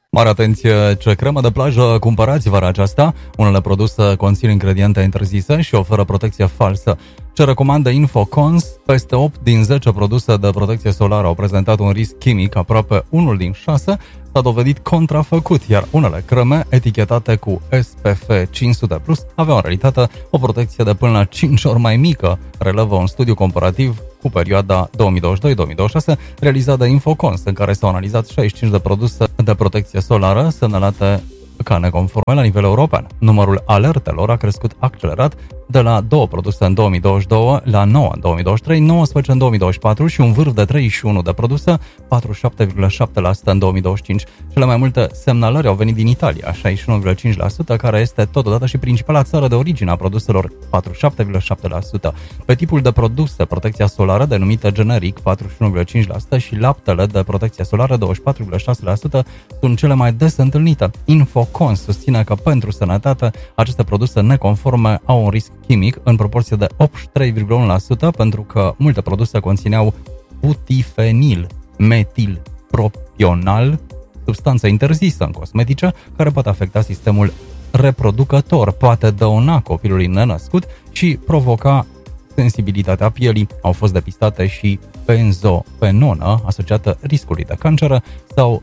Mare atenție ce cremă de plajă cumpărați vara aceasta. Unele produse conțin ingrediente interzise și oferă protecție falsă. Ce recomandă InfoCons, peste 8 din 10 produse de protecție solară au prezentat un risc chimic, aproape 1 din 6 s-a dovedit contrafăcut, iar unele creme etichetate cu SPF 500+, aveau în realitate o protecție de până la 5 ori mai mică, relevă un studiu comparativ cu perioada 2022-2026 realizat de InfoCons, în care s-au analizat 65 de produse de protecție solară semnalate ca neconforme la nivel european. Numărul alertelor a crescut accelerat de la 2 produse în 2022 la 9 în 2023, 19 în 2024 și un vârf de 31 de produse, 47,7% în 2025. Cele mai multe semnalări au venit din Italia, 61,5%, care este totodată și principala țară de origine a produselor, 47,7%. Pe tipul de produse, protecția solară, denumită generic, 41,5% și laptele de protecție solară, 24,6%, sunt cele mai des întâlnite. InfoCons susține că pentru sănătate aceste produse neconforme au un risc chimic în proporție de 83,1% pentru că multe produse conțineau butifenil, metilpropional, substanță interzisă în cosmetice, care poate afecta sistemul reproducător, poate dăuna copilului nenăscut și provoca sensibilitatea pielii. Au fost depistate și benzofenonă asociată riscului de cancer sau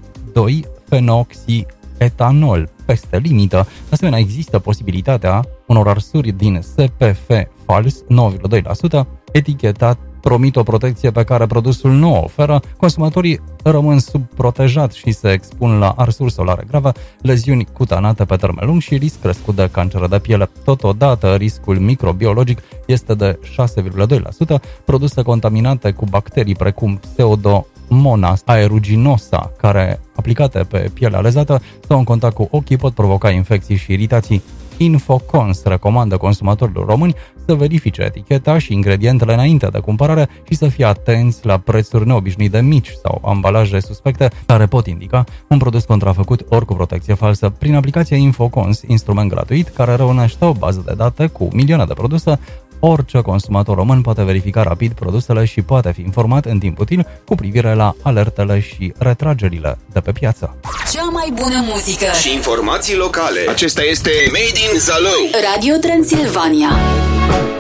2-fenoxietanol peste limită. De asemenea, există posibilitatea unor arsuri din SPF fals, 9,2%, etichetat promit o protecție pe care produsul nu o oferă, consumatorii rămân subprotejați și se expun la arsuri solare grave, leziuni cutanate pe termen lung și risc crescut de cancer de piele. Totodată, riscul microbiologic este de 6,2%, produse contaminate cu bacterii precum Pseudomonas aeruginosa, care, aplicate pe pielea lezată sau în contact cu ochii, pot provoca infecții și iritații. InfoCons recomandă consumatorilor români să verifice eticheta și ingredientele înainte de cumpărare și să fie atenți la prețuri neobișnuit de mici sau ambalaje suspecte care pot indica un produs contrafăcut ori cu protecție falsă. Prin aplicația InfoCons, instrument gratuit care reunește o bază de date cu milioane de produse, orice consumator român poate verifica rapid produsele și poate fi informat în timp util cu privire la alertele și retragerile de pe piață. Cea mai bună muzică și informații locale. Acesta este Made in Zalău. Radio Transilvania.